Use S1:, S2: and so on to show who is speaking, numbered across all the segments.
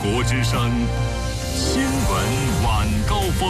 S1: 国之声新闻晚高峰。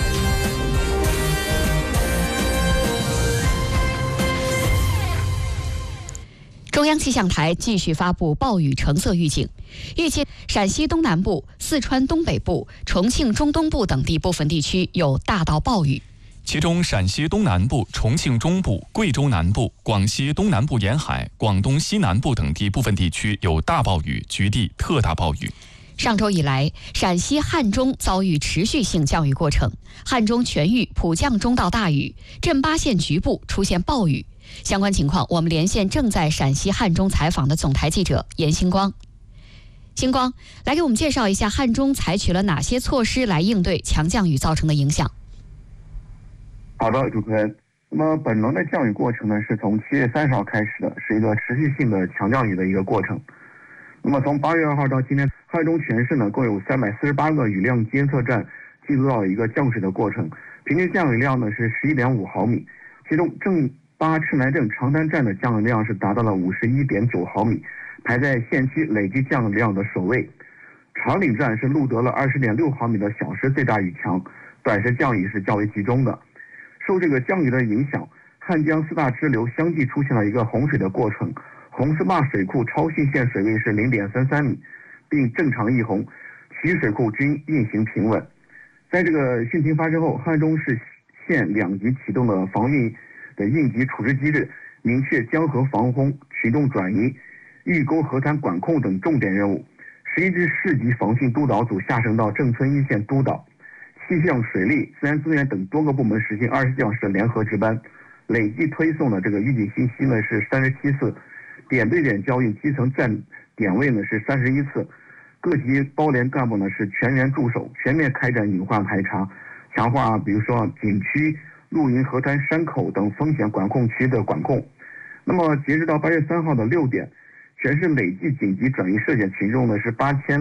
S2: 中央气象台继续发布暴雨橙色预警，预计陕西东南部、四川东北部、重庆中东部等地部分地区有大到暴雨。
S3: 其中，陕西东南部、重庆中部、贵州南部、广西东南部沿海、广东西南部等地部分地区有大暴雨，局地特大暴雨。
S2: 上周以来，陕西汉中遭遇持续性降雨过程，汉中全域普降中到大雨，镇巴县局部出现暴雨。相关情况，我们连线正在陕西汉中采访的总台记者严星光。星光，来给我们介绍一下汉中采取了哪些措施来应对强降雨造成的影响。
S4: 好的，主持人。那么本轮的降雨过程呢，是从7月30号开始的，是一个持续性的强降雨的一个过程。那么从8月2号到今天，汉中全市呢共有348个雨量监测站记录到一个降水的过程，平均降雨量呢是11.5毫米，其中正巴赤南镇长滩站的降雨量是达到了51.9毫米，排在县区累计降雨量的首位。长岭站是录得了20.6毫米的小时最大雨强，短时降雨是较为集中的。受这个降雨的影响，汉江4大支流相继出现了一个洪水的过程，红四坝水库超汛线水位是0.33米，并正常溢洪，其余水库均运行平稳。在这个汛情发生后，汉中市县2级启动了防汛的应急处置机制，明确江河防洪、群众转移、峪沟河滩管控等重点任务。11支市级防汛督导组下升到镇村一线督导，气象、水利、自然资源等多个部门实行24小时联合值班，累计推送的这个预警信息呢是37次，点对点交运基层站点位呢是31次，各级包联干部呢是全员驻守，全面开展隐患排查，强化比如说景区、露营、河滩、山口等风险管控区的管控。那么截止到8月3号的6点，全市累计紧急转移涉险群众呢是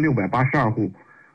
S4: 8682户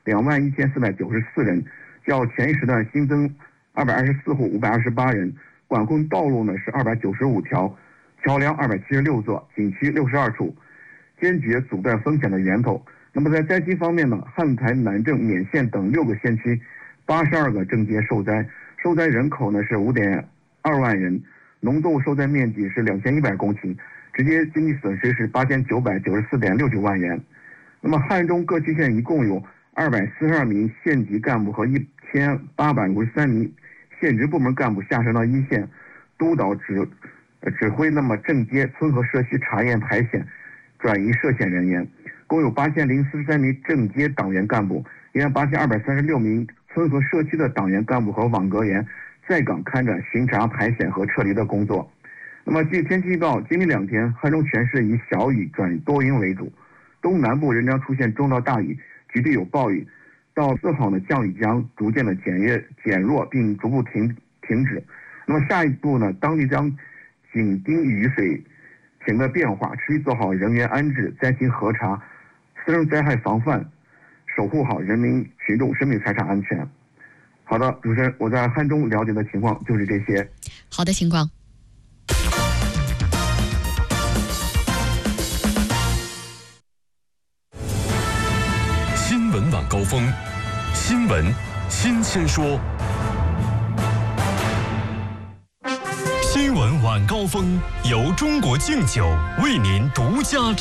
S4: ，21494人，较前一时段新增224户528人，管控道路呢是295条，桥梁276座，景区62处，坚决阻断风险的源头。那么在灾区方面呢，汉台、南郑、勉县等6个县区82个镇街受灾，受灾人口呢是5.2万人，农作物受灾面积是2100公顷，直接经济损失是8994.69万元。那么汉中各区县一共有242名县级干部和1853名县直部门干部下升到一线，督导指挥那么镇街、村和社区查验排险、转移涉险人员，共有8043名镇街党员干部，18236名村和社区的党员干部和网格员在岗开展巡查、排险和撤离的工作。那么据天气预报，今明2天汉中全市以小雨转多云为主，东南部仍将出现中到大雨，局地有暴雨。到4号呢，降雨将逐渐的减弱并逐步停止。那么下一步呢，当地将紧盯雨水情的变化，持续做好人员安置、灾情核查、私人灾害防范，守护好人民群众生命财产安全。好的，主持人，我在汉中了解的情况就是这些。
S2: 好的，星光。
S1: 新闻晚高峰，新闻新鲜说。新闻晚高峰由中国敬酒为您独家